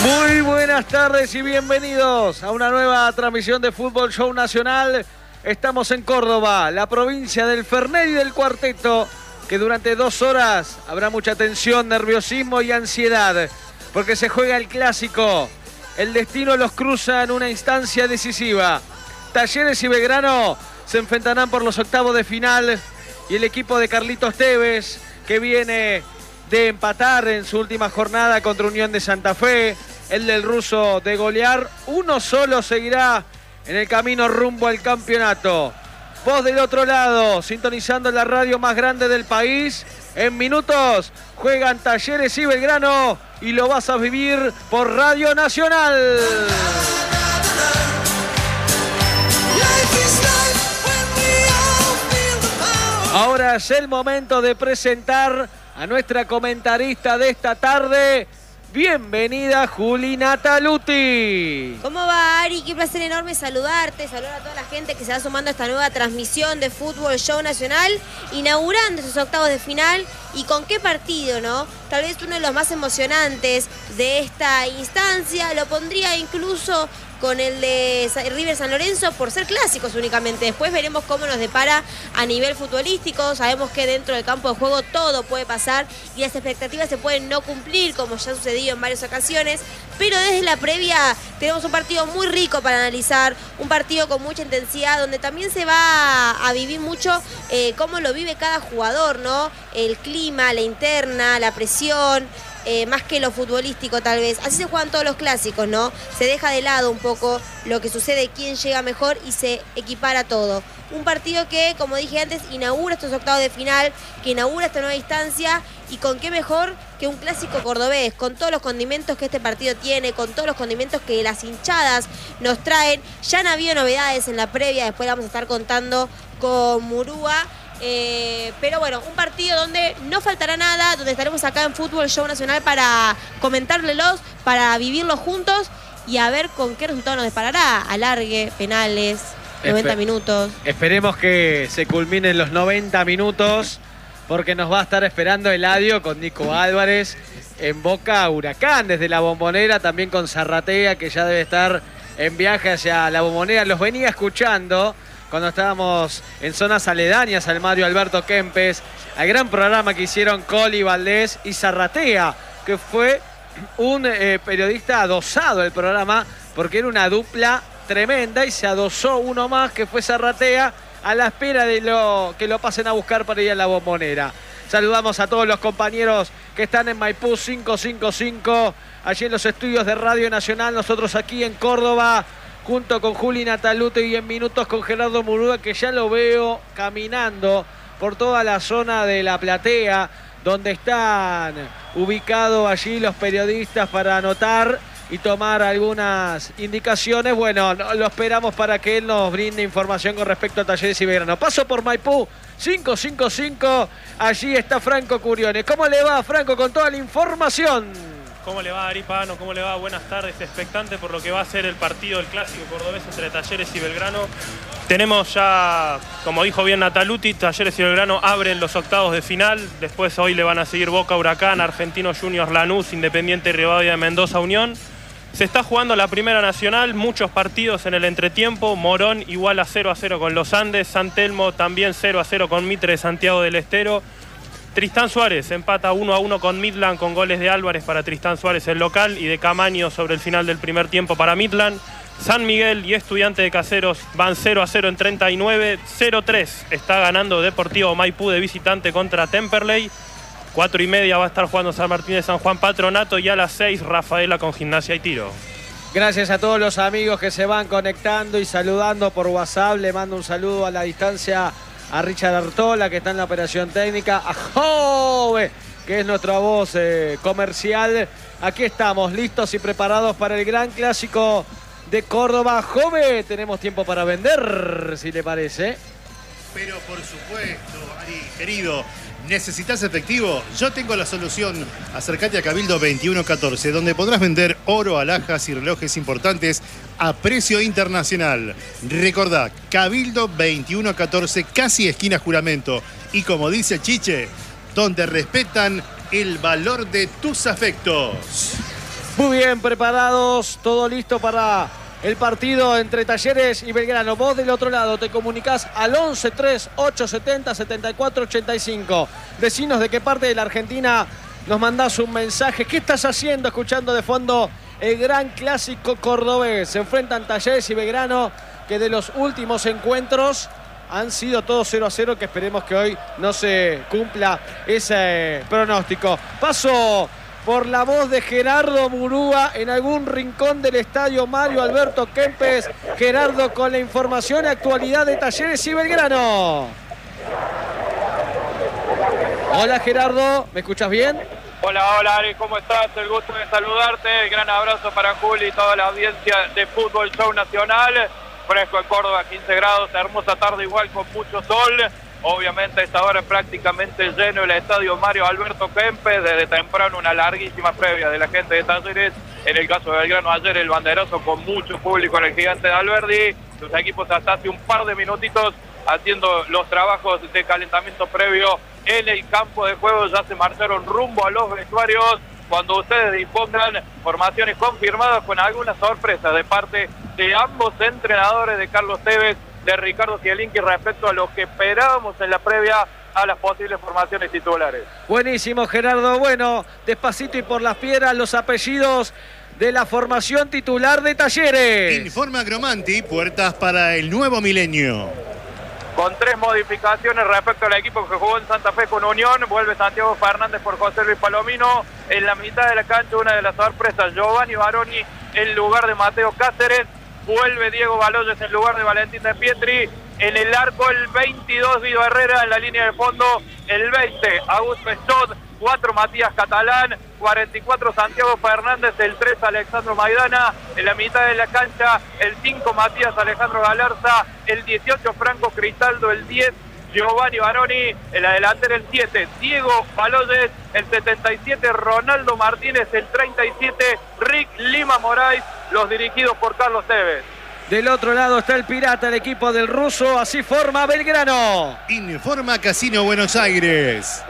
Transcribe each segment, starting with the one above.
Muy buenas tardes y bienvenidos a una nueva transmisión de Fútbol Show Nacional. Estamos en Córdoba, la provincia del Fernet y del Cuarteto, que durante 2 horas habrá mucha tensión, nerviosismo y ansiedad, porque se juega el clásico. El destino los cruza en una instancia decisiva. Talleres y Belgrano se enfrentarán por los octavos de final y el equipo de Carlitos Tevez, que viene de empatar en su última jornada contra Unión de Santa Fe, el del ruso de golear, uno solo seguirá en el camino rumbo al campeonato. Vos del otro lado, sintonizando la radio más grande del país, en minutos juegan Talleres y Belgrano y lo vas a vivir por Radio Nacional. Ahora es el momento de presentar a nuestra comentarista de esta tarde. Bienvenida, Juli Nataluti. ¿Cómo va, Ari? Qué placer enorme saludarte, saludar a toda la gente que se va sumando a esta nueva transmisión de Fútbol Show Nacional, inaugurando esos octavos de final. ¿Y con qué partido, no? Tal vez uno de los más emocionantes de esta instancia. Lo pondría incluso con el de River San Lorenzo por ser clásicos únicamente. Después veremos cómo nos depara a nivel futbolístico. Sabemos que dentro del campo de juego todo puede pasar y las expectativas se pueden no cumplir, como ya ha sucedido en varias ocasiones. Pero desde la previa tenemos un partido muy rico para analizar, un partido con mucha intensidad, donde también se va a vivir mucho cómo lo vive cada jugador, ¿no? El clima, la interna, la presión. Más que lo futbolístico tal vez. Así se juegan todos los clásicos, ¿no? Se deja de lado un poco lo que sucede, quién llega mejor y se equipara todo. Un partido que, como dije antes, inaugura estos octavos de final, que inaugura esta nueva instancia, y con qué mejor que un clásico cordobés, con todos los condimentos que este partido tiene, con todos los condimentos que las hinchadas nos traen. Ya han habido novedades en la previa, después la vamos a estar contando con Murúa. Pero bueno, un partido donde no faltará nada, donde estaremos acá en Fútbol Show Nacional para comentárselos, para vivirlos juntos y a ver con qué resultado nos disparará. Alargue, penales, 90 minutos. Esperemos que se culminen los 90 minutos, porque nos va a estar esperando Eladio con Nico Álvarez en Boca Huracán desde la Bombonera, también con Zarratea, que ya debe estar en viaje hacia la Bombonera. Los venía escuchando cuando estábamos en zonas aledañas al Mario Alberto Kempes, al gran programa que hicieron Coli, Valdés y Zarratea, que fue un periodista adosado el programa, porque era una dupla tremenda y se adosó uno más, que fue Zarratea, a la espera de que lo pasen a buscar para ir a la Bombonera. Saludamos a todos los compañeros que están en Maipú 555, allí en los estudios de Radio Nacional, nosotros aquí en Córdoba, junto con Juli Nataluti y en minutos con Gerardo Murúa, que ya lo veo caminando por toda la zona de la platea, donde están ubicados allí los periodistas para anotar y tomar algunas indicaciones. Bueno, lo esperamos para que él nos brinde información con respecto a Talleres y Belgrano. Paso por Maipú 555, allí está Franco Curiones. ¿Cómo le va, Franco, con toda la información? ¿Cómo le va, Ari Pagano? ¿Cómo le va? Buenas tardes. Expectante por lo que va a ser el partido del clásico cordobés entre Talleres y Belgrano. Tenemos ya, como dijo bien Nataluti, Talleres y Belgrano abren los octavos de final. Después hoy le van a seguir Boca Huracán, Argentinos Juniors Lanús, Independiente Rivadavia de Mendoza Unión. Se está jugando la Primera Nacional, muchos partidos en el entretiempo. Morón igual a 0-0 con Los Andes. San Telmo también 0-0 con Mitre de Santiago del Estero. Tristán Suárez empata 1-1 con Midland, con goles de Álvarez para Tristán Suárez el local y de Camaño sobre el final del primer tiempo para Midland. San Miguel y Estudiante de Caseros van 0-0 en 39. 0-3 está ganando Deportivo Maipú de visitante contra Temperley. 4:30 va a estar jugando San Martín de San Juan Patronato, y a las 6 Rafaela con Gimnasia y Tiro. Gracias a todos los amigos que se van conectando y saludando por WhatsApp. Le mando un saludo a la distancia a Richard Artola, que está en la operación técnica, a Jove, que es nuestra voz comercial. Aquí estamos, listos y preparados para el gran clásico de Córdoba. Jove, tenemos tiempo para vender, si le parece. Pero por supuesto, Ari, querido, ¿necesitas efectivo? Yo tengo la solución. Acércate a Cabildo 2114, donde podrás vender oro, alhajas y relojes importantes a precio internacional. Recordá, Cabildo 2114, casi esquina Juramento. Y como dice Chiche, donde respetan el valor de tus afectos. Muy bien preparados, todo listo para el partido entre Talleres y Belgrano. Vos del otro lado te comunicás al 11 3 870 74 85. Decinos de qué parte de la Argentina nos mandás un mensaje. ¿Qué estás haciendo escuchando de fondo el gran clásico cordobés? Se enfrentan Talleres y Belgrano, que de los últimos encuentros han sido todos 0-0, que esperemos que hoy no se cumpla ese pronóstico. Paso por la voz de Gerardo Murúa en algún rincón del estadio Mario Alberto Kempes. Gerardo, con la información y actualidad de Talleres y Belgrano. Hola Gerardo, ¿me escuchas bien? Hola, hola Ari, ¿cómo estás? El gusto de saludarte. Gran abrazo para Juli y toda la audiencia de Fútbol Show Nacional. Fresco en Córdoba, 15 grados, hermosa tarde igual con mucho sol. Obviamente a esta hora prácticamente lleno el estadio Mario Alberto Kempes. Desde temprano una larguísima previa de la gente de Talleres. En el caso de Belgrano ayer el banderazo con mucho público en el Gigante de Alberdi. Los equipos hasta hace un par de minutitos haciendo los trabajos de calentamiento previo en el campo de juego. Ya se marcharon rumbo a los vestuarios. Cuando ustedes dispongan, formaciones confirmadas con algunas sorpresas de parte de ambos entrenadores, de Carlos Tevez, de Ricardo Zielinski, respecto a lo que esperábamos en la previa a las posibles formaciones titulares. Buenísimo, Gerardo. Bueno, despacito y por las piedras los apellidos de la formación titular de Talleres. Informa Gromanti, puertas para el nuevo milenio. Con 3 modificaciones respecto al equipo que jugó en Santa Fe con Unión. Vuelve Santiago Fernández por José Luis Palomino. En la mitad de la cancha, una de las sorpresas, Giovanni Baroni en lugar de Mateo Cáceres. Vuelve Diego Baloyes en lugar de Valentín de Pietri. En el arco el 22 Guido Herrera, en la línea de fondo el 20 Augusto Estot, 4 Matías Catalán, 44 Santiago Fernández, el 3 Alexandro Maidana. En la mitad de la cancha el 5 Matías Alejandro Galarza, el 18 Franco Cristaldo, el 10 Giovanni Baroni, en la delantera el 7 Diego Baloyes, el 77 Ronaldo Martínez, el 37 Rick Lima Moraes, los dirigidos por Carlos Tevez. Del otro lado está el Pirata, el equipo del ruso. Así forma Belgrano. Informa Casino Buenos Aires.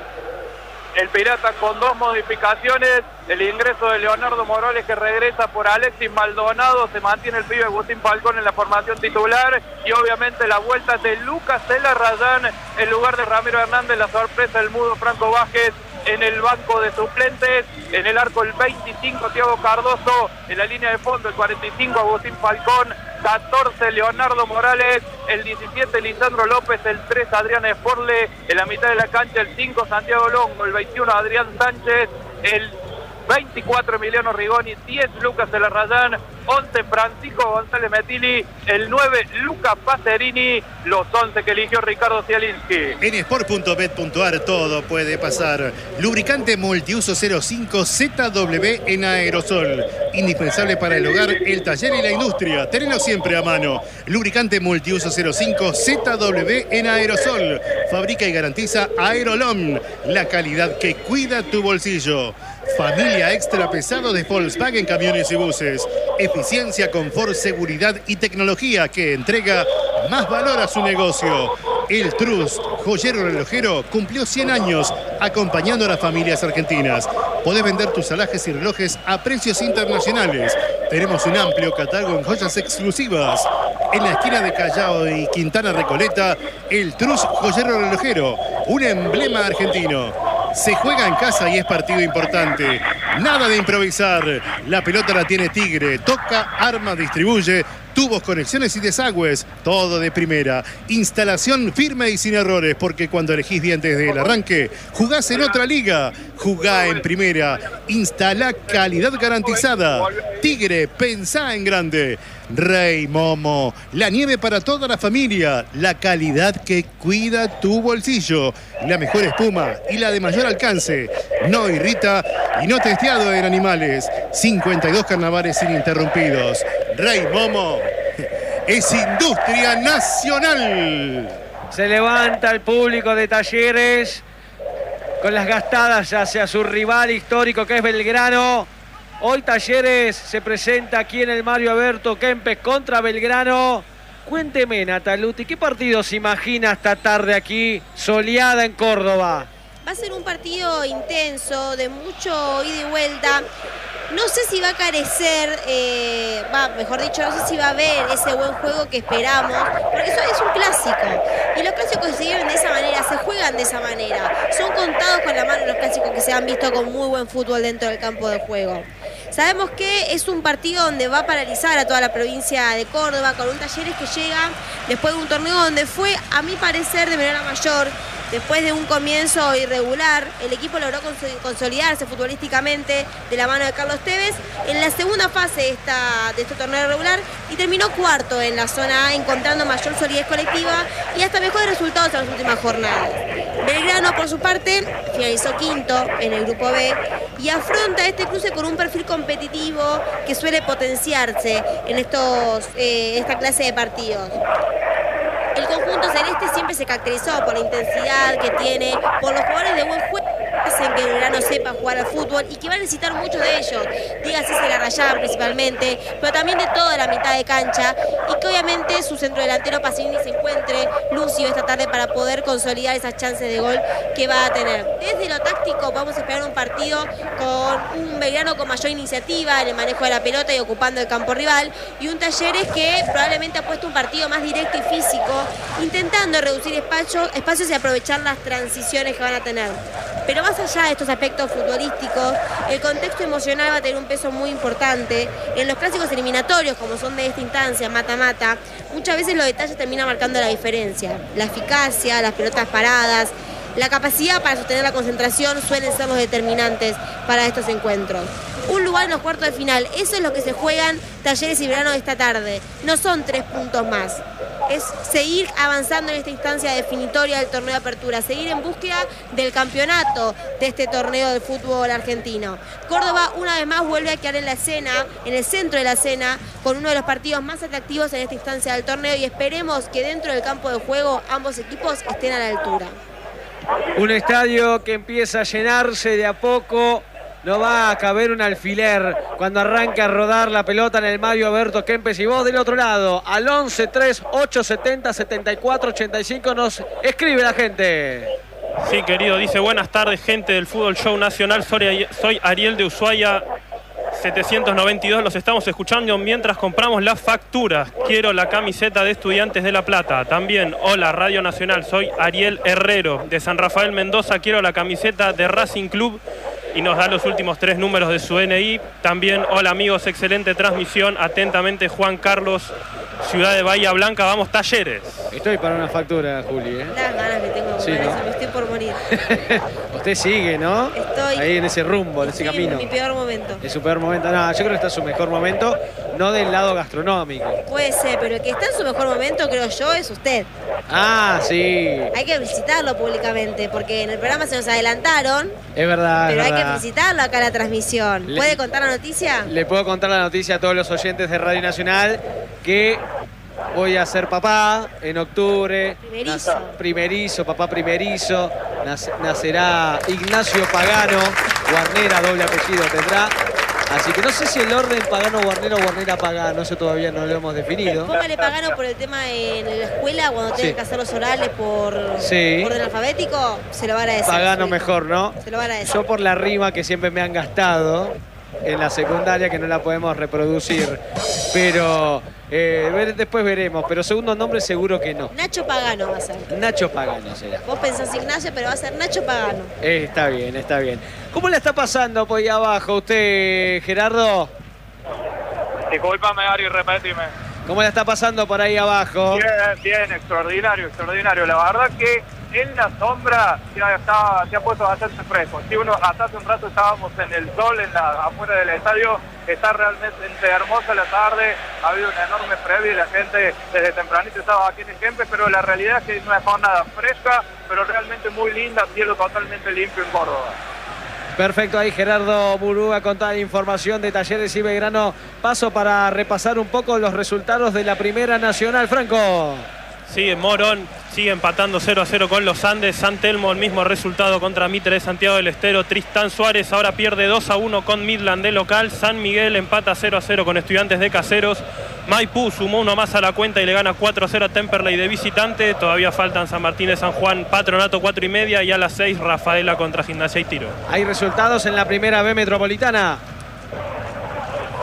El Pirata con 2 modificaciones, el ingreso de Leonardo Morales, que regresa por Alexis Maldonado, se mantiene el pibe Agustín Falcón en la formación titular, y obviamente la vuelta de Lucas Elarrayán en lugar de Ramiro Hernández, la sorpresa del mudo Franco Vázquez en el banco de suplentes. En el arco el 25 Thiago Cardoso, en la línea de fondo el 45 Agustín Falcón, 14 Leonardo Morales, el 17 Lisandro López, el 3 Adrián Esporle, en la mitad de la cancha el 5 Santiago Longo, el 21 Adrián Sánchez, el 24 Emiliano Rigoni, 10 Lucas Elarrayán, 11 Francisco González Metili, el 9 Luca Pacerini, los 11 que eligió Ricardo Zielinski. En sport.bet.ar todo puede pasar. Lubricante multiuso 05 ZW en aerosol. Indispensable para el hogar, el taller y la industria. Tenelo siempre a mano. Lubricante multiuso 05 ZW en aerosol. Fabrica y garantiza Aerolom, la calidad que cuida tu bolsillo. Familia extra pesado de Volkswagen Camiones y Buses. Eficiencia, confort, seguridad y tecnología que entrega más valor a su negocio. El Trust, joyero relojero, cumplió 100 años acompañando a las familias argentinas. Podés vender tus alhajes y relojes a precios internacionales. Tenemos un amplio catálogo en joyas exclusivas. En la esquina de Callao y Quintana Recoleta, el Trust Joyero Relojero, un emblema argentino. Se juega en casa y es partido importante. Nada de improvisar. La pelota la tiene Tigre. Toca, arma, distribuye. Tubos, conexiones y desagües. Todo de primera. Instalación firme y sin errores. Porque cuando elegís bien desde el arranque, jugás en otra liga. Jugá en primera. Instala calidad garantizada. Tigre, pensá en grande. Rey Momo, la nieve para toda la familia, la calidad que cuida tu bolsillo, la mejor espuma y la de mayor alcance, no irrita y no testeado en animales, 52 carnavales ininterrumpidos. Rey Momo es industria nacional. Se levanta el público de Talleres con las gastadas hacia su rival histórico que es Belgrano. Hoy Talleres se presenta aquí en el Mario Alberto Kempes contra Belgrano. Cuénteme, Nataluti, ¿qué partido se imagina esta tarde aquí, soleada en Córdoba? Va a ser un partido intenso, de mucho ida y vuelta. No sé si va a carecer, mejor dicho, no sé si va a haber ese buen juego que esperamos, porque eso es un clásico. Y los clásicos se viven de esa manera, se juegan de esa manera. Son contados con la mano los clásicos que se han visto con muy buen fútbol dentro del campo de juego. Sabemos que es un partido donde va a paralizar a toda la provincia de Córdoba, con un Talleres que llega después de un torneo donde fue, a mi parecer, de menor a mayor. Después de un comienzo irregular, el equipo logró consolidarse futbolísticamente de la mano de Carlos Tevez en la segunda fase de este torneo irregular y terminó cuarto en la zona A, encontrando mayor solidez colectiva y hasta mejores resultados en las últimas jornadas. Belgrano, por su parte, finalizó quinto en el grupo B y afronta este cruce con un perfil competitivo que suele potenciarse en esta clase de partidos. El conjunto celeste siempre se caracterizó por la intensidad que tiene, por los jugadores de buen juego que hacen que Belgrano sepa jugar al fútbol y que va a necesitar muchos de ellos. Dígase la Rayada principalmente, pero también de toda la mitad de cancha y que obviamente su centrodelantero Pasolini se encuentre lúcido esta tarde para poder consolidar esas chances de gol que va a tener. Desde lo táctico vamos a esperar un partido con un Belgrano con mayor iniciativa en el manejo de la pelota y ocupando el campo rival y un Talleres que probablemente ha puesto un partido más directo y físico, intentando reducir espacios y aprovechar las transiciones que van a tener. Pero más allá de estos aspectos futbolísticos, el contexto emocional va a tener un peso muy importante. En los clásicos eliminatorios, como son de esta instancia, mata-mata, muchas veces los detalles terminan marcando la diferencia. La eficacia, las pelotas paradas, la capacidad para sostener la concentración suelen ser los determinantes para estos encuentros. Un lugar en los cuartos de final, eso es lo que se juegan Talleres y Belgrano esta tarde. No son 3 puntos más. Es seguir avanzando en esta instancia definitoria del torneo de apertura, seguir en búsqueda del campeonato de este torneo de fútbol argentino. Córdoba una vez más vuelve a quedar en la escena, en el centro de la escena, con uno de los partidos más atractivos en esta instancia del torneo y esperemos que dentro del campo de juego ambos equipos estén a la altura. Un estadio que empieza a llenarse de a poco. No va a caber un alfiler cuando arranque a rodar la pelota en el Mario Alberto Kempes. Y vos del otro lado, al 11-3-870-74-85 nos escribe la gente. Sí, querido, dice: buenas tardes, gente del Fútbol Show Nacional. Soy Ariel de Ushuaia 792. Los estamos escuchando mientras compramos las facturas. Quiero la camiseta de Estudiantes de La Plata. También, hola Radio Nacional, soy Ariel Herrero de San Rafael Mendoza. Quiero la camiseta de Racing Club. Y nos da los últimos 3 números de su DNI. También, hola amigos, excelente transmisión. Atentamente, Juan Carlos, Ciudad de Bahía Blanca. Vamos, Talleres. Estoy para una factura, Juli. Las ganas que tengo de sí, ¿no? eso, me estoy por morir. Usted sigue, ¿no? Estoy ahí en ese rumbo, en ese camino. En mi peor momento. En su peor momento. No, yo creo que está en su mejor momento, no del lado gastronómico. Puede ser, pero el que está en su mejor momento, creo yo, es usted. Ah, sí. Hay que felicitarlo públicamente, porque en el programa se nos adelantaron. Es verdad, pero es hay verdad. que felicitarlo acá en la transmisión. ¿Puede contar la noticia? Le puedo contar la noticia a todos los oyentes de Radio Nacional que voy a ser papá en octubre. Primerizo. Papá primerizo. Nacerá Ignacio Pagano. Guarnera, doble apellido tendrá. Así que no sé si el orden Pagano-Guarnera o Guarnera-Pagano, eso todavía no lo hemos definido. Póngale Pagano por el tema en la escuela, cuando tengan que hacer los orales por orden alfabético, se lo va a agradecer. Pagano mejor, ¿no? Se lo va a agradecer. Yo por la rima que siempre me han gastado en la secundaria, que no la podemos reproducir. Pero después veremos, pero segundo nombre seguro que no. Nacho Pagano va a ser. Nacho Pagano será. Vos pensás Ignacio, pero va a ser Nacho Pagano. Está bien, está bien. ¿Cómo la está pasando por ahí abajo usted, Gerardo? Discúlpame, Ari, repetime. ¿Cómo la está pasando por ahí abajo? Bien, extraordinario. La verdad que en la sombra se ha puesto bastante fresco. Si uno hasta hace un rato estábamos en el sol, afuera del estadio, está realmente hermosa la tarde, ha habido una enorme previa y la gente desde tempranito estaba aquí en el Kempes, pero la realidad es que es una jornada fresca, pero realmente muy linda, cielo totalmente limpio en Córdoba. Perfecto, ahí Gerardo Murúa con toda la información de Talleres y Belgrano. Paso para repasar un poco los resultados de la Primera Nacional. Franco. Sí, Morón sigue empatando 0-0 con los Andes. San Telmo, el mismo resultado contra Mitre de Santiago del Estero. Tristán Suárez ahora pierde 2-1 con Midland de local. San Miguel empata 0-0 con Estudiantes de Caseros. Maipú sumó uno más a la cuenta y le gana 4-0 a Temperley de visitante. Todavía faltan San Martín de San Juan, Patronato 4:30 y a las 6 Rafaela contra Gimnasia y Tiro. ¿Hay resultados en la Primera B Metropolitana?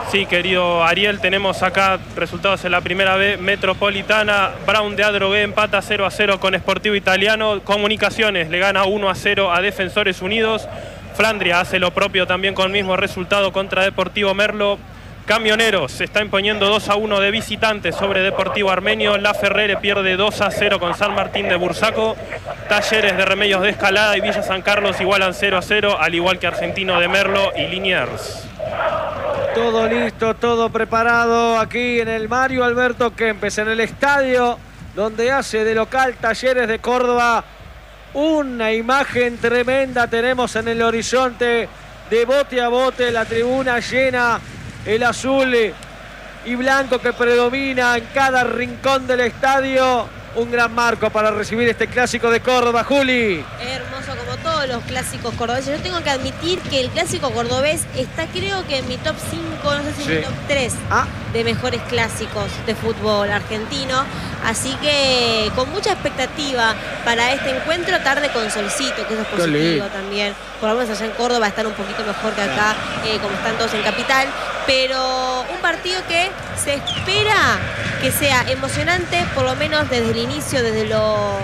Sí, querido Ariel, tenemos acá resultados en la primera B Metropolitana. Brown de Adrogué empata 0-0 con Sportivo Italiano. Comunicaciones le gana 1-0 a Defensores Unidos. Flandria hace lo propio también con el mismo resultado contra Deportivo Merlo. Camioneros se está imponiendo 2-1 de visitantes sobre Deportivo Armenio. La Ferrere pierde 2-0 con San Martín de Bursaco. Talleres de Remedios de Escalada y Villa San Carlos igualan 0-0, al igual que Argentino de Merlo y Liniers. Todo listo, todo preparado aquí en el Mario Alberto Kempes, en el estadio donde hace de local Talleres de Córdoba. Una imagen tremenda tenemos en el horizonte, de bote a bote, la tribuna llena, el azul y blanco que predomina en cada rincón del estadio. Un gran marco para recibir este clásico de Córdoba, Juli. Hermoso, como todos los clásicos cordobeses. Yo tengo que admitir que el clásico cordobés está, creo que en mi top 5, no sé si en mi top 3 de mejores clásicos de fútbol argentino. Así que con mucha expectativa para este encuentro, tarde con solcito, que eso es positivo también. Por lo menos allá en Córdoba están un poquito mejor que acá, como están todos en Capital. Pero un partido que se espera que sea emocionante, por lo menos desde el inicio, desde lo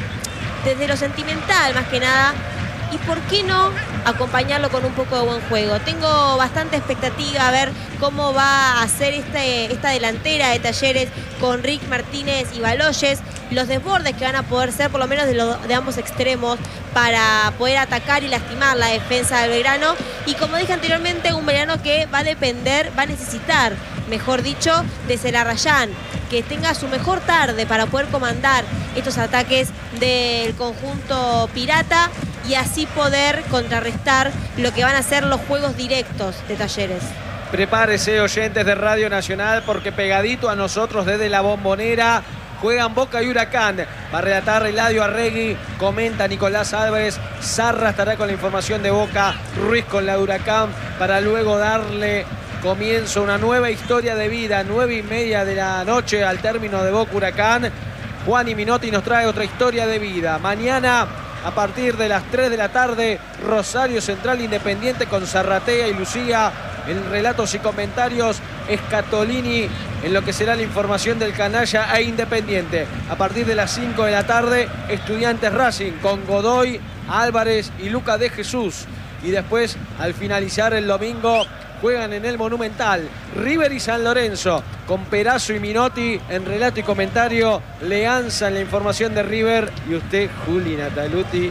sentimental más que nada. Y por qué no acompañarlo con un poco de buen juego. Tengo bastante expectativa a ver cómo va a ser esta delantera de Talleres con Rick Martínez y Baloyes, los desbordes que van a poder ser por lo menos de ambos extremos para poder atacar y lastimar la defensa del Belgrano. Y como dije anteriormente, un Belgrano que va a necesitar, mejor dicho, de Celarrayán, que tenga su mejor tarde para poder comandar estos ataques del conjunto pirata y así poder contrarrestar lo que van a ser los juegos directos de Talleres. Prepárese, oyentes de Radio Nacional, porque pegadito a nosotros desde la Bombonera juegan Boca y Huracán. Va a relatar Eladio Arregui, comenta Nicolás Álvarez, Zarra estará con la información de Boca, Ruiz con la de Huracán, para luego darle comienzo a una nueva historia de vida, 9:30 de la noche al término de Boca Huracán. Juan y Minotti nos trae otra historia de vida. Mañana, a partir de las 3 de la tarde, Rosario Central Independiente con Zarratea y Lucía. En relatos y comentarios, Escatolini en lo que será la información del Canalla e Independiente. A partir de las 5 de la tarde, Estudiantes Racing con Godoy, Álvarez y Luca de Jesús. Y después, al finalizar el domingo, juegan en el Monumental River y San Lorenzo con Perazo y Minotti en relato y comentario. Leanza en la información de River y usted, Juli Nataluti,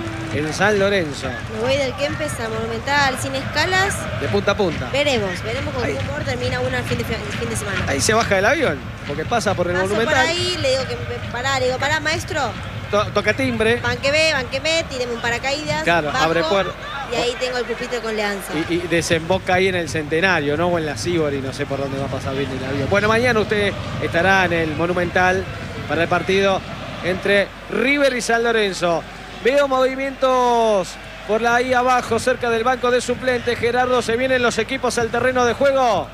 en San Lorenzo. Me voy del Kempes al Monumental sin escalas. De punta a punta. Veremos con qué humor termina uno el fin de semana. Ahí se baja del avión, porque pasa por el Monumental. Por ahí, le digo que pará, maestro. Toca timbre. Banqueme, tireme un paracaídas. Claro, bajo, abre puerta. Y ahí tengo el pupitre con Leanza. Y desemboca ahí en el Centenario, ¿no? O en la Sibori, no sé por dónde va a pasar bien el avión. Bueno, mañana usted estará en el Monumental para el partido entre River y San Lorenzo. Veo movimientos por ahí abajo, cerca del banco de suplentes. Gerardo, ¿se vienen los equipos al terreno de juego?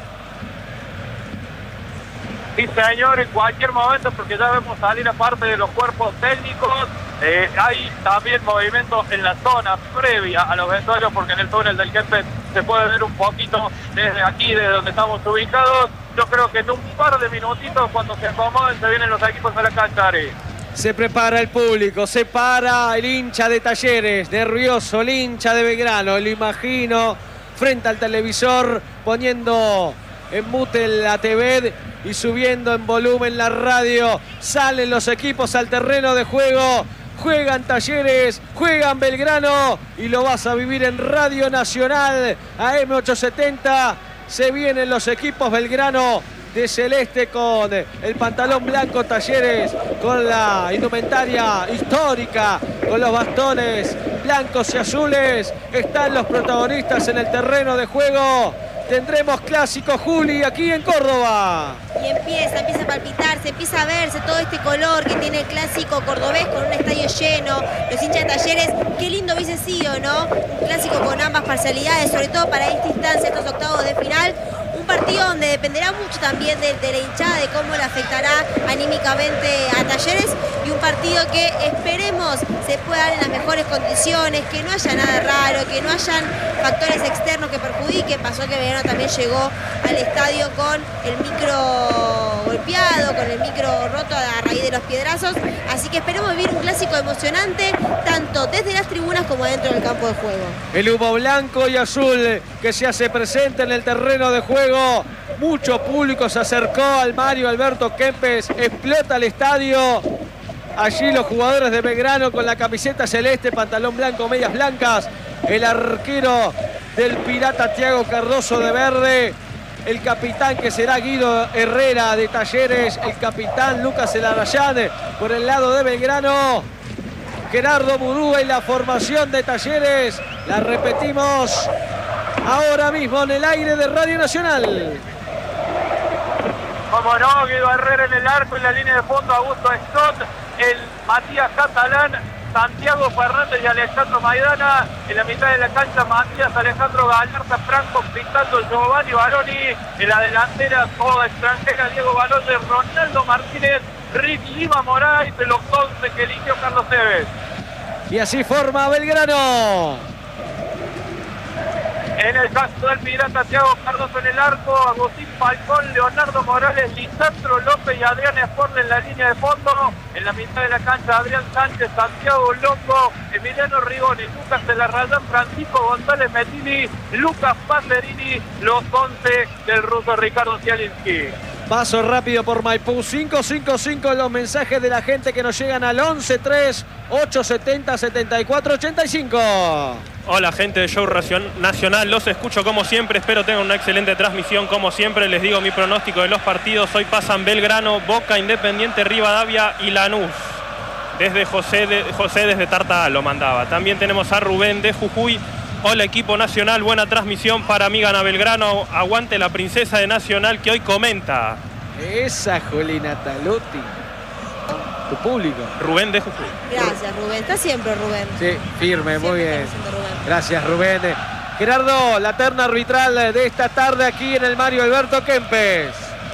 Sí, señor, en cualquier momento, porque ya vemos salir aparte de los cuerpos técnicos. Hay también movimientos en la zona previa a los vestuarios, porque en el túnel del Kempes se puede ver un poquito desde aquí, desde donde estamos ubicados. Yo creo que en un par de minutitos, cuando se acomoden, se vienen los equipos a la cancha. Se prepara el público, se para el hincha de Talleres, nervioso, el hincha de Belgrano, lo imagino, frente al televisor, poniendo en mute la TV y subiendo en volumen la radio. Salen los equipos al terreno de juego, juegan Talleres, juegan Belgrano y lo vas a vivir en Radio Nacional, AM870. Se vienen los equipos Belgrano de celeste con el pantalón blanco, Talleres con la indumentaria histórica, con los bastones blancos y azules. Están los protagonistas en el terreno de juego. Tendremos clásico, Juli, aquí en Córdoba. Y empieza a palpitarse, empieza a verse todo este color que tiene el clásico cordobés con un estadio lleno, los hinchas de Talleres. Qué lindo hubiese sido, ¿no? Un clásico con ambas parcialidades, sobre todo para esta instancia, estos octavos de final. Un partido donde dependerá mucho también de la hinchada, de cómo le afectará anímicamente a Talleres, y un partido que esperemos se pueda dar en las mejores condiciones, que no haya nada raro, que no hayan factores externos que perjudiquen. Pasó que Belgrano también llegó al estadio con el micro golpeado, con el micro roto a raíz de los piedrazos. Así que esperemos vivir un clásico emocionante, tanto desde las tribunas como dentro del campo de juego. El humo blanco y azul que se hace presente en el terreno de juego. Mucho público se acercó al Mario Alberto Kempes. Explota el estadio. Allí los jugadores de Belgrano con la camiseta celeste, pantalón blanco, medias blancas. El arquero del Pirata Thiago Cardoso de verde. El capitán que será Guido Herrera de Talleres. El capitán Lucas Elarayán por el lado de Belgrano. Gerardo Murúa y la formación de Talleres. La repetimos ahora mismo en el aire de Radio Nacional. Como no, Guido Herrera en el arco, en la línea de fondo Augusto Stott, el Matías Catalán, Santiago Fernández y Alejandro Maidana. En la mitad de la cancha Matías, Alejandro Gallarza, Franco Pintando, Giovanni Baroni. En la delantera toda extranjera, Diego Baloyes, Ronaldo Martínez, Rick Lima Moraes, de los 11 que eligió Carlos Tevez. Y así forma Belgrano. En el caso del Pirata, Thiago Cardoso en el arco, Agustín Falcón, Leonardo Morales, Lisandro López y Adrián Esporle en la línea de fondo. En la mitad de la cancha, Adrián Sánchez, Santiago Longo, Emiliano Rigoni, Lucas Elarayán, Francisco González Metini, Lucas Pacerini, los 11 del ruso Ricardo Zielinski. Paso rápido por Maipú, 555 los mensajes de la gente que nos llegan al 11-3-870-74-85. Hola gente de Show Nacional, los escucho como siempre, espero tengan una excelente transmisión como siempre. Les digo mi pronóstico de los partidos, hoy pasan Belgrano, Boca, Independiente, Rivadavia y Lanús. Desde José desde Tarta lo mandaba. También tenemos a Rubén de Jujuy. Hola equipo Nacional, buena transmisión para mí, gana Belgrano, aguante la princesa de Nacional que hoy comenta. Esa Juli Nataluti. Tu público. Rubén de Jujuy. Gracias Rubén, está siempre Rubén. Sí, firme, Siempre muy bien. está presente, Rubén. Gracias Rubén. Gerardo, la terna arbitral de esta tarde aquí en el Mario Alberto Kempes.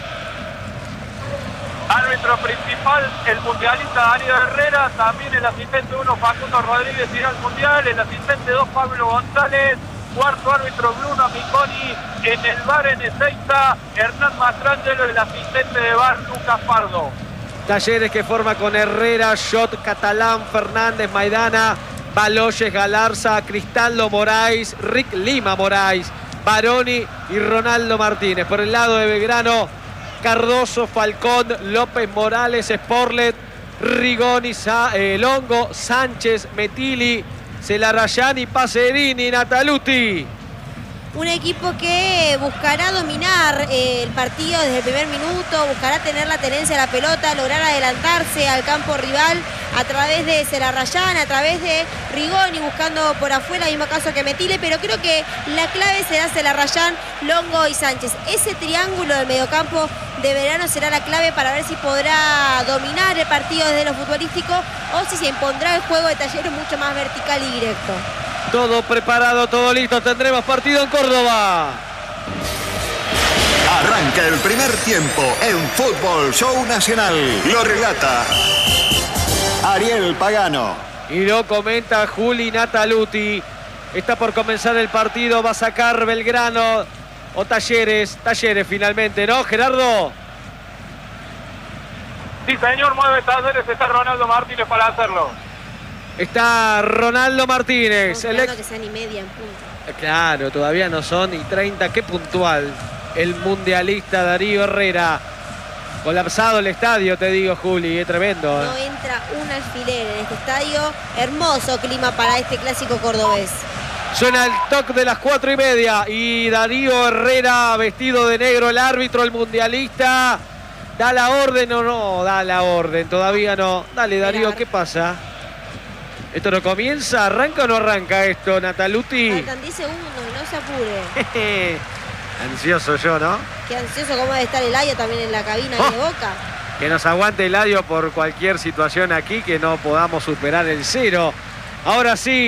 Árbitro principal, el mundialista Darío Herrera, también el asistente 1 Facundo Rodríguez irá al mundial, el asistente 2 Pablo González, cuarto árbitro Bruno Miconi, en el VAR en Ezeiza, Hernán Mastrangelo, el asistente de VAR Lucas Pardo. Talleres que forma con Herrera, Shot, Catalán, Fernández, Maidana, Baloyes, Galarza, Cristaldo Moraes, Rick Lima Moraes, Baroni y Ronaldo Martínez. Por el lado de Belgrano, Cardoso, Falcón, López, Morales, Sporlet, Rigoni, Longo, Sánchez, Metili, Celarayán y Pacerini, Nataluti. Un equipo que buscará dominar el partido desde el primer minuto, buscará tener la tenencia de la pelota, lograr adelantarse al campo rival a través de Celarayán, a través de Rigoni, buscando por afuera, el mismo caso que Metile, pero creo que la clave será Celarayán, Longo y Sánchez. Ese triángulo del mediocampo de Belgrano será la clave para ver si podrá dominar el partido desde lo futbolístico o si se impondrá el juego de Talleres mucho más vertical y directo. Todo preparado, todo listo. Tendremos partido en Córdoba. Arranca el primer tiempo en Fútbol Show Nacional. Lo relata Ariel Pagano. Y lo comenta Juli Nataluti. Está por comenzar el partido. Va a sacar Belgrano o Talleres. Talleres finalmente, ¿no, Gerardo? Sí, señor, mueve Talleres. Está Ronaldo Martínez para hacerlo. Está Ronaldo Martínez. Esperando que sean y media en punto. Claro, todavía no son y 30. Qué puntual. El mundialista Darío Herrera. Colapsado el estadio, te digo, Juli. Es tremendo. No entra un alfiler en este estadio. Hermoso clima para este clásico cordobés. Suena el toque de las 4:30. Y Darío Herrera, vestido de negro, el árbitro, el mundialista. ¿Da la orden o no da la orden? Todavía no. Dale, Darío, ¿qué pasa? ¿Esto no comienza? ¿Arranca o no arranca esto, Nataluti? Faltan 10 segundos, no se apure. Ansioso yo, ¿no? Qué ansioso cómo debe estar Eladio también en la cabina de Boca. Que nos aguante Eladio por cualquier situación aquí, que no podamos superar el 0. Ahora sí,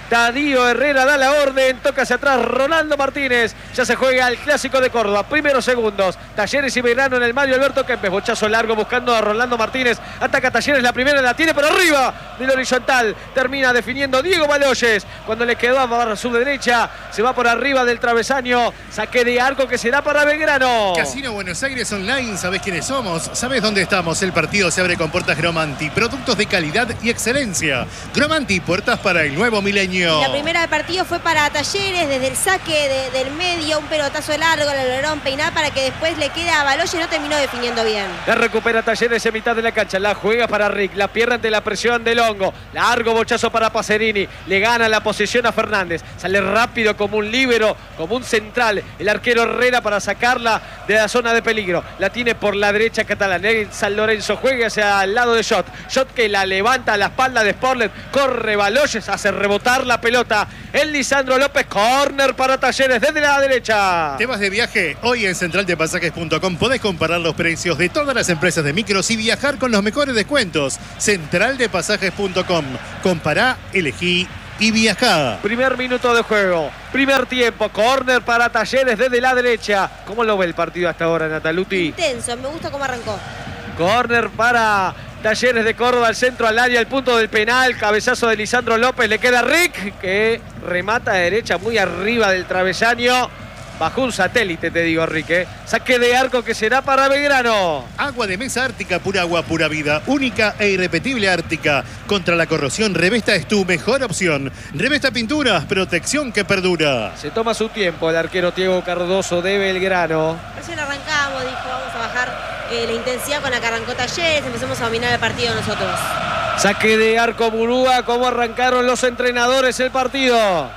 Darío Herrera da la orden, toca hacia atrás Rolando Martínez. Ya se juega el clásico de Córdoba. Primeros segundos. Talleres y Belgrano en el Mario Alberto Kempes. Bochazo largo buscando a Rolando Martínez. Ataca Talleres, la primera la tiene por arriba del horizontal. Termina definiendo Diego Baloyes. Cuando le quedó a su derecha, se va por arriba del travesaño. Saque de arco que será para Belgrano. Casino Buenos Aires Online, ¿sabés quiénes somos? ¿Sabés dónde estamos? El partido se abre con puertas Gromanti. Productos de calidad y excelencia. Gromanti, puertas para el nuevo milenio. La primera del partido fue para Talleres, desde el saque del medio, un pelotazo largo, el alerón peinar para que después le quede a Baloyes, no terminó definiendo bien. La recupera Talleres en mitad de la cancha, la juega para Rick, la pierde ante la presión del Hongo, largo bochazo para Pacerini, le gana la posesión a Fernández, sale rápido como un líbero, como un central, el arquero Herrera para sacarla de la zona de peligro, la tiene por la derecha Catalán, San Lorenzo juega hacia el lado de Shot que la levanta a la espalda de Sporlet, corre Baloyes, hace rebotar la pelota, el Lisandro López, córner para Talleres desde la derecha. ¿Te vas de viaje? Hoy en centraldepasajes.com podés comparar los precios de todas las empresas de micros y viajar con los mejores descuentos. Centraldepasajes.com. Compará, elegí y viajá. Primer minuto de juego, primer tiempo, córner para Talleres desde la derecha. ¿Cómo lo ve el partido hasta ahora, Nataluti? Intenso, me gusta cómo arrancó. Córner para Talleres de Córdoba, al centro, al área, al punto del penal, cabezazo de Lisandro López, le queda Rick, que remata de derecha muy arriba del travesaño. Bajo un satélite, te digo, Rick. Saque de arco que será para Belgrano. Agua de mesa Ártica, pura agua, pura vida. Única e irrepetible Ártica. Contra la corrosión, Revesta es tu mejor opción. Revesta Pinturas, protección que perdura. Se toma su tiempo el arquero Diego Cardoso de Belgrano. Recién arrancamos, dijo, vamos a bajar la intensidad con la que arrancó Talleres, empezamos a dominar el partido nosotros. Saque de arco Murúa, ¿cómo arrancaron los entrenadores el partido?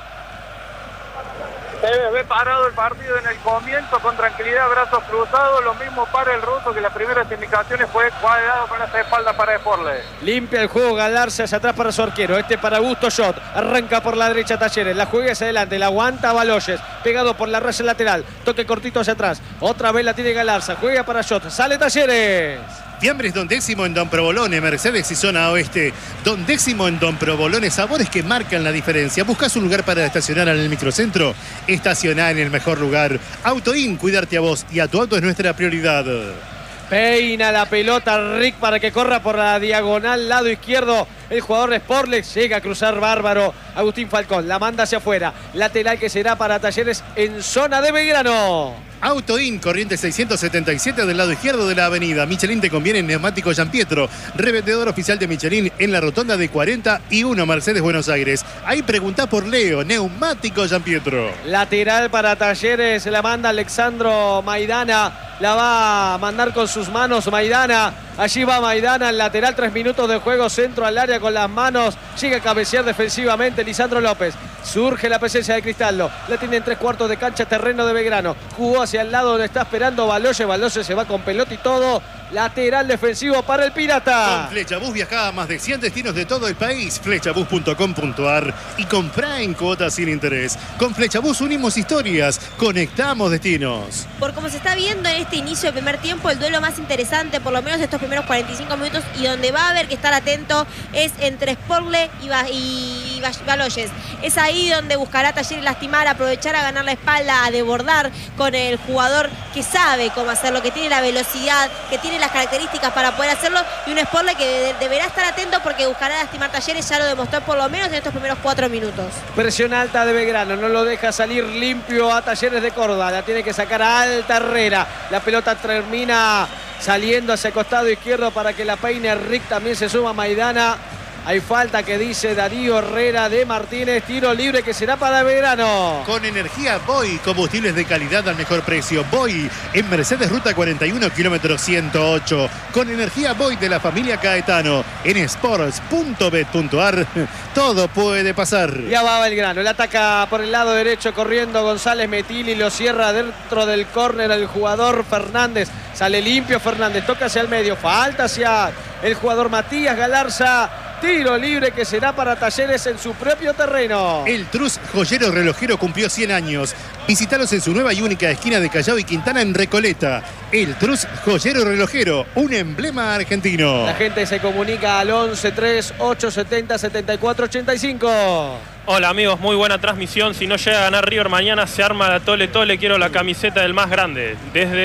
Se ve parado el partido en el comienzo con tranquilidad, brazos cruzados, lo mismo para el ruso que las primeras indicaciones fue cuadrado con esa espalda para Sporlet. Limpia el juego Galarza hacia atrás para su arquero, para Augusto Shot, arranca por la derecha Talleres, la juega hacia adelante, la aguanta Baloyes, pegado por la raya lateral, toque cortito hacia atrás, otra vez la tiene Galarza, juega para Shot, sale Talleres. Fiambres Don Décimo en Don Provolone, Mercedes y zona oeste. Don Décimo en Don Provolone, sabores que marcan la diferencia. ¿Buscas un lugar para estacionar en el microcentro? Estacioná en el mejor lugar. Autoin, cuidarte a vos y a tu auto es nuestra prioridad. Peina la pelota Rick para que corra por la diagonal, lado izquierdo. El jugador de Sportlex llega a cruzar bárbaro. Agustín Falcón la manda hacia afuera. Lateral que será para Talleres en zona de Belgrano. Autoin, corriente 677 del lado izquierdo de la avenida. Michelin te conviene en neumático Gianpietro. Revendedor oficial de Michelin en la rotonda de 41 Mercedes Buenos Aires. Ahí preguntá por Leo, neumático Gianpietro. Lateral para Talleres, la manda Alexandro Maidana. La va a mandar con sus manos Maidana. Allí va Maidana, el lateral, 3 minutos de juego, centro al área con las manos. Llega a cabecear defensivamente Lisandro López. Surge la presencia de Cristaldo. La tiene en 3/4 de cancha, terreno de Belgrano. Jugó hacia el lado donde está esperando Baloyes. Baloyes se va con pelota y todo. Lateral defensivo para el Pirata. Con Flechabús viajá a más de 100 destinos de todo el país. Flechabús.com.ar y comprá en cuotas sin interés. Con Flechabús unimos historias, conectamos destinos. Por como se está viendo en este inicio del primer tiempo, el duelo más interesante, por lo menos estos primeros 45 minutos, y donde va a haber que estar atento, es entre Sportle y Baloyes. Es ahí donde buscará Talleres lastimar, aprovechar a ganar la espalda, a desbordar con el jugador que sabe cómo hacerlo, que tiene la velocidad, que tiene las características para poder hacerlo, y un Sportle que deberá estar atento porque buscará lastimar Talleres, ya lo demostró por lo menos en estos primeros 4 minutos. Presión alta de Belgrano, no lo deja salir limpio a Talleres de Córdoba, la tiene que sacar a alta Herrera, la pelota termina saliendo hacia el costado izquierdo para que la peine Rick, también se suma Maidana. Hay falta que dice Darío Herrera de Martínez. Tiro libre que será para Belgrano. Con energía Boy, combustibles de calidad al mejor precio. Boy en Mercedes Ruta 41, kilómetro 108. Con energía Boy de la familia Caetano. En sports.bet.ar todo puede pasar. Ya va Belgrano. El ataca por el lado derecho corriendo González Metili. Lo cierra dentro del córner el jugador Fernández. Sale limpio Fernández. Toca hacia el medio. Falta hacia el jugador Matías Galarza. Tiro libre que será para Talleres en su propio terreno. El Trus Joyero Relojero cumplió 100 años. Visítalos en su nueva y única esquina de Callao y Quintana en Recoleta. El Trus Joyero Relojero, un emblema argentino. La gente se comunica al 11 3 870 74 85. Hola amigos, muy buena transmisión. Si no llega a ganar River mañana se arma la tole tole. Quiero la camiseta del más grande.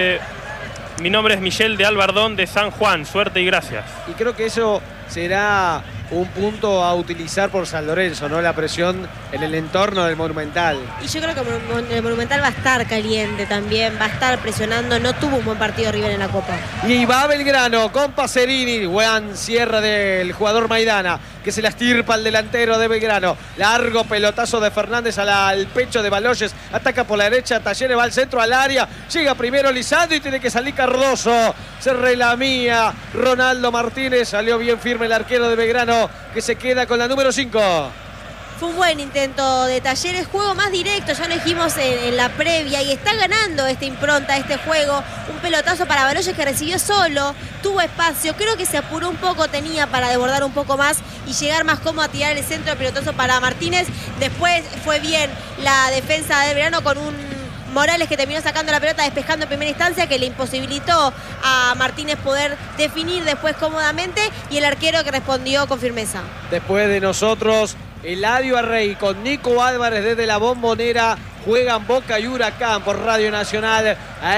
Mi nombre es Michel de Albardón de San Juan. Suerte y gracias. Y creo que eso será un punto a utilizar por San Lorenzo, ¿no? La presión en el entorno del Monumental. Y yo creo que el Monumental va a estar caliente también, va a estar presionando. No tuvo un buen partido River en la Copa. Y va Belgrano con Pacerini. Buen cierre del jugador Maidana, que se la estirpa al delantero de Belgrano. Largo pelotazo de Fernández al pecho de Baloyes. Ataca por la derecha, Talleres va al centro, al área. Llega primero Lisandro y tiene que salir Cardoso. Se relamía Ronaldo Martínez. Salió bien firme el arquero de Belgrano, que se queda con la número 5. Fue un buen intento de Talleres, juego más directo, ya lo dijimos en la previa, y está ganando esta impronta, este juego. Un pelotazo para Baloyes que recibió solo, tuvo espacio, creo que se apuró un poco, tenía para desbordar un poco más y llegar más cómodo a tirar el centro, el pelotazo para Martínez. Después fue bien la defensa de Belgrano con un Morales que terminó sacando la pelota, despejando en primera instancia, que le imposibilitó a Martínez poder definir después cómodamente, y el arquero que respondió con firmeza. Después de nosotros, Eladio Arrey con Nico Álvarez desde la Bombonera. Juegan Boca y Huracán por Radio Nacional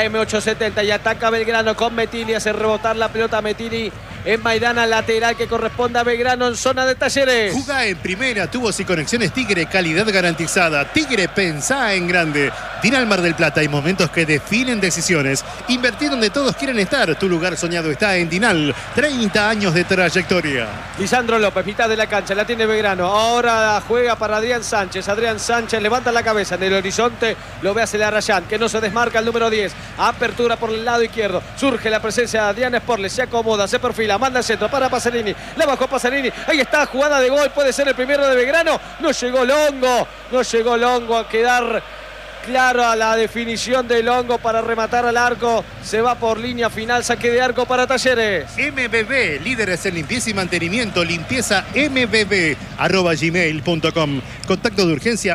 AM870 y ataca Belgrano con Mettini. Hace rebotar la pelota a Mettini en Maidana, lateral que corresponde a Belgrano en zona de Talleres. Jugá en primera, tubos y conexiones Tigre, calidad garantizada. Tigre, pensá en grande. Dinal Mar del Plata, hay momentos que definen decisiones. Invertí donde todos quieren estar. Tu lugar soñado está en Dinal. 30 años de trayectoria. Lisandro López, mitad de la cancha, la tiene Belgrano. Ahora juega para Adrián Sánchez. Adrián Sánchez levanta la cabeza en el horizonte. Lo ve a Celarayán, que no se desmarca el número 10. Apertura por el lado izquierdo. Surge la presencia de Adrián Sporle. Se acomoda, se perfila, manda el centro para Pacerini. La bajó Pacerini. Ahí está, jugada de gol. Puede ser el primero de Belgrano. No llegó Longo. No llegó Longo a quedar claro a la definición de Longo para rematar al arco. Se va por línea final, saque de arco para Talleres. MBB, líderes en limpieza y mantenimiento. Limpieza MBB @gmail.com. Contacto de urgencia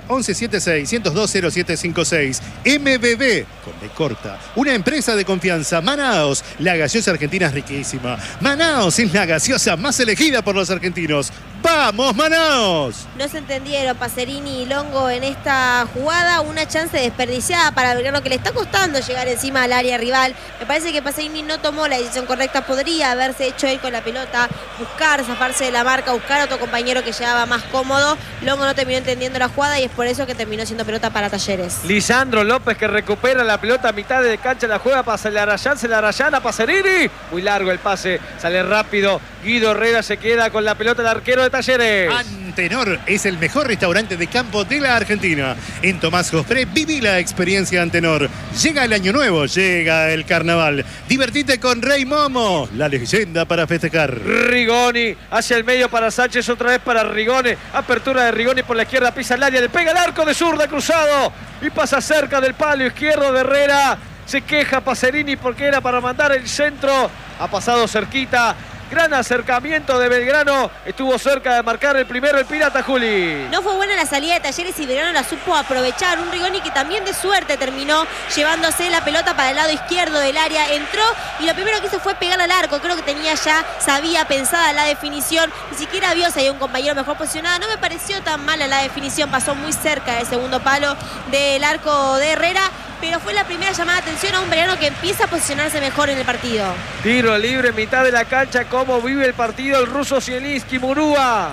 1176-102-0756. MBB, con B corta. Una empresa de confianza. Manaos, la gaseosa argentina es riquísima. Manaos es la gaseosa más elegida por los argentinos. ¡Vamos, Manaos! No se entendieron Pacerini y Longo en esta jugada. Una chance desperdiciada para Belgrano, que le está costando llegar encima al área rival. Me parece que Pacerini no tomó la decisión correcta. Podría haberse hecho él con la pelota, buscar, zafarse de la marca, buscar a otro compañero que llegaba más cómodo. Longo no terminó entendiendo la jugada y es por eso que terminó siendo pelota para Talleres. Lisandro López que recupera la pelota a mitad de cancha, la juega para Celarayán a Pacerini. Muy largo el pase, sale rápido. Guido Herrera se queda con la pelota, el arquero de Talleres. Antenor es el mejor restaurante de campo de la Argentina. En Tomás Jospré viví la experiencia Antenor. Llega el año nuevo, llega el carnaval. Divertite con Rey Momo, la leyenda para festejar. Rigoni hacia el medio para Sánchez, otra vez para Rigoni. Apertura de Rigoni por la izquierda, pisa el área, le pega el arco de zurda cruzado y pasa cerca del palo izquierdo de Herrera. Se queja Pacerini porque era para mandar el centro. Ha pasado cerquita. Gran acercamiento de Belgrano. Estuvo cerca de marcar el primero el Pirata, Juli. No fue buena la salida de Talleres y Belgrano la supo aprovechar. Un Rigoni que también de suerte terminó llevándose la pelota para el lado izquierdo del área. Entró y lo primero que hizo fue pegar al arco. Creo que sabía pensada la definición. Ni siquiera vio si había un compañero mejor posicionado. No me pareció tan mala la definición. Pasó muy cerca del segundo palo del arco de Herrera. Pero fue la primera llamada de atención a un Belgrano que empieza a posicionarse mejor en el partido. Tiro libre en mitad de la cancha. ¿Cómo vive el partido el ruso Zielinski? Murúa.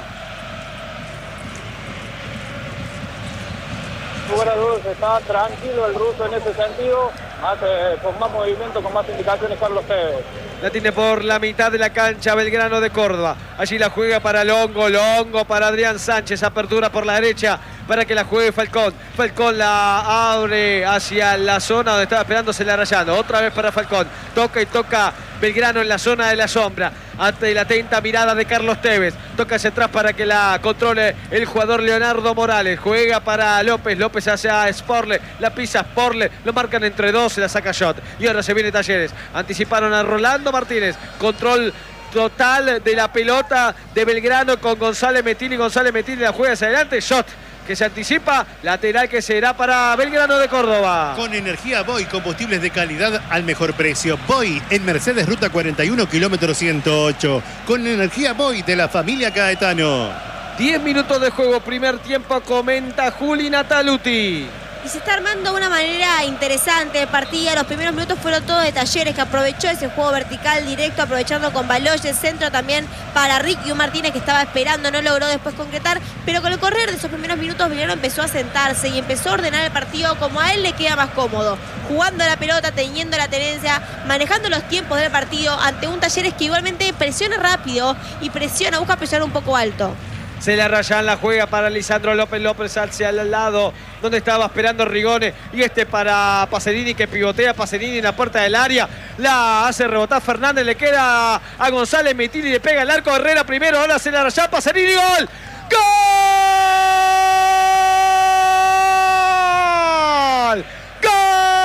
Fuera de dudas, está tranquilo el ruso en ese sentido. Hace con más movimiento, con más indicaciones Carlos Tevez. La tiene por la mitad de la cancha Belgrano de Córdoba. Allí la juega para Longo. Longo para Adrián Sánchez. Apertura por la derecha para que la juegue Falcón. Falcón la abre hacia la zona donde estaba esperando Celarayán. Otra vez para Falcón. Toca y toca Belgrano en la zona de la sombra. Ante la atenta mirada de Carlos Tevez. Toca hacia atrás para que la controle el jugador Leonardo Morales. Juega para López. López hacia Sporle. La pisa Sporle. Lo marcan entre dos. Se la saca Shot. Y ahora se viene Talleres. Anticiparon a Rolando Martínez. Control total de la pelota de Belgrano con González Metilli. González Metilli la juega hacia adelante. Shot que se anticipa, lateral que será para Belgrano de Córdoba. Con energía Boy, combustibles de calidad al mejor precio. Boy en Mercedes Ruta 41, kilómetro 108. Con energía Boy de la familia Caetano. 10 minutos de juego, primer tiempo, comenta Juli Nataluti. Y se está armando de una manera interesante el partido. Los primeros minutos fueron todos de Talleres, que aprovechó ese juego vertical directo, aprovechando con Baloyes, el centro también para Ricky Martínez, que estaba esperando, no logró después concretar. Pero con el correr de esos primeros minutos, Belgrano empezó a sentarse y empezó a ordenar el partido como a él le queda más cómodo. Jugando la pelota, teniendo la tenencia, manejando los tiempos del partido ante un Talleres que igualmente presiona rápido y busca presionar un poco alto. Se la rayan, la juega para Lisandro López. López hacia el lado donde estaba esperando Rigone. Y para Pacerini, que pivotea Pacerini en la puerta del área. La hace rebotar Fernández. Le queda a González Metilli. Le pega el arco. Herrera primero. Ahora se la raya Pacerini. ¡Gol! ¡Gol!